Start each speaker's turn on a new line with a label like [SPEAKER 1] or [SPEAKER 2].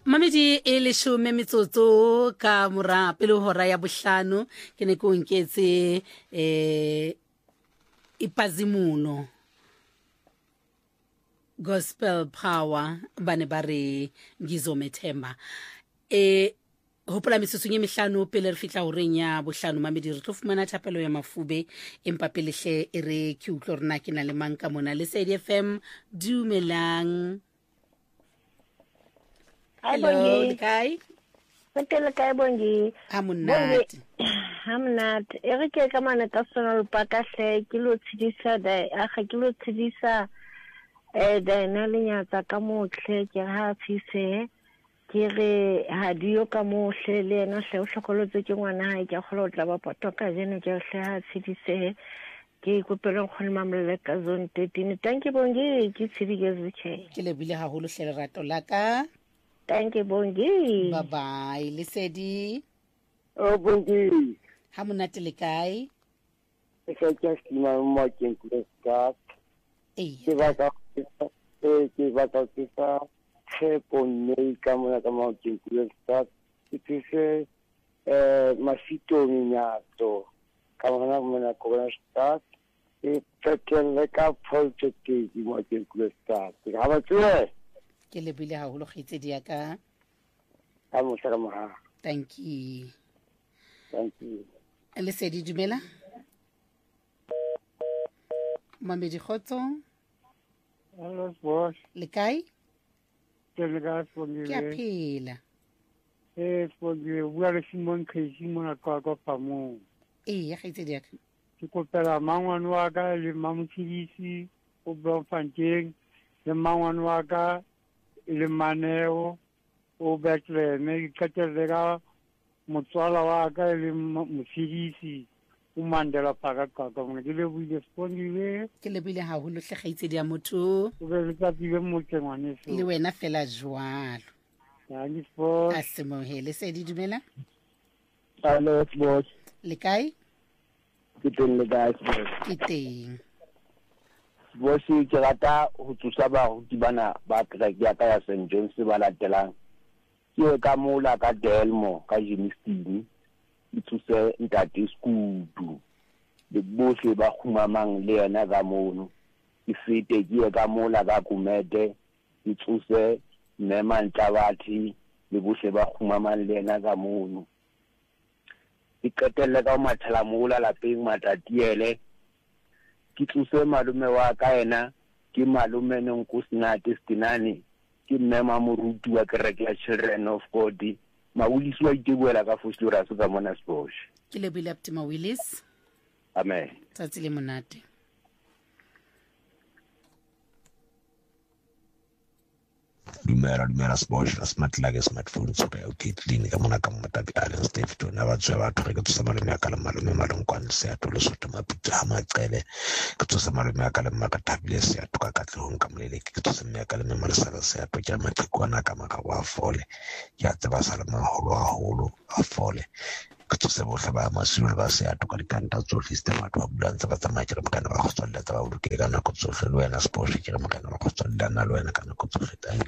[SPEAKER 1] Mamedi e leshome metsotso ka mora pele hora ya bohlano ke ne ko nketse ipazimuno gospel power bane ba re ngizomethemba hopola metsotso e mehlano pele re fitla horeng ya bohlano Mamedi re tlo fumana thapelo ya mafube empa pele hle e re ke utlwa rena ke na le manka mona le SADFM dumelang. Hello, Kai.
[SPEAKER 2] Hotel Kai Bongi.
[SPEAKER 1] Hamunat.
[SPEAKER 2] Hamunat. Erike kamana personal pakahle kilo tshidisa da akha kilo tshidisa da nalinya tsa ka mohle ke ha tshise ke re hadio ka mohle le ena hle o hlokolotse ke ngwana ha ke kholo tla ba potoka jene ke hle ha tshidise ke kopela go nna mamle ka zone 13. Thank you Bongi ke tshidike zitshe.
[SPEAKER 1] Ke le bile haholo hle lerato la ka.
[SPEAKER 2] Thank you, Bongi.
[SPEAKER 1] Bye-bye. Lesedi.
[SPEAKER 3] Oh, Bongi.
[SPEAKER 1] Hamonate le kae?
[SPEAKER 3] Ke just mo ke start. Ke ba ka ke ponne ka mo ke start. Ke se mafito minyato. Ka mo ko start. E petele ka project mo ke start. Ga ba tswe.
[SPEAKER 1] Ke le bile haholo khitsedi ya ka. Thank you.
[SPEAKER 3] Thank you.
[SPEAKER 1] Lesedi dumela. Mamedi khotso.
[SPEAKER 3] Hello boss.
[SPEAKER 1] Le kae?
[SPEAKER 3] Ke le ga fondile.
[SPEAKER 1] Ke a phela.
[SPEAKER 3] Fondile bua le Simon Khisi mona ka pa mo.
[SPEAKER 1] Ya khitsedi ya ka.
[SPEAKER 3] Ke kopela mangwana wa ka le mamutshisi o Bloemfontein le mangwana wa ka le maneo o Bethlehem ke tsetela motswala wa ka le mosidisi o Mandela Park ka mo ke le buile spondile
[SPEAKER 1] ke le bile haholo hle khaitsedi ya motho
[SPEAKER 3] o be le tsapile mo tsengwane
[SPEAKER 1] le wena fela jwalo
[SPEAKER 3] ya ni sport
[SPEAKER 1] a se mohele se di dumela.
[SPEAKER 3] Hello boss.
[SPEAKER 1] Le kae?
[SPEAKER 3] Ke teng le guys
[SPEAKER 1] ke teng.
[SPEAKER 3] Bosi ke rata ho tsusa ba ho dibana ba track ya ka ya St John's ba latelang ke ka mola ka Delmo ka Jimistini itsuse ntate skudu le bohle ba khumamang le yena ga mono ifete ke ka mola ka Kumete itsuse Nema Ntabathi le bohle ba khumamang le yena ga mono ikatelle ka mathala mola lapeng matatiele ke tlose malume wa ka ena ke malume Nonkusina Destinani ke mmema moruti wa kereke ya Children of God Mawulis wa itebuela ka Fostura ka mona Sposh
[SPEAKER 1] ke le bile Aptima Willis.
[SPEAKER 3] Amen.
[SPEAKER 1] Tsatsi le monate.
[SPEAKER 4] Dumela Sposh la smart like smartphone so ka okay clean ka mona ka mata ka Allen Steve na ba tswa batho re ke tsa malume ya ka le malume malongkwane se a tolo soto mapitsa ha maqele ke tsa malume ya ka le maka tabile se a toka ka tlong ka molele ke tsa me ya ka le me malasala se a toka maqekwana ka maka wa fole ya tsaba sala maholo a fole ke tsa bohle ba masulu ba se a toka le kanta tsohle system batho ba bulantsha ba tsamaya ke re mokana ba go tswalla tsa ba o ke kana go tsohle le wena Sposh ke re mokana ba go tswalla na le wena kana go tsohle.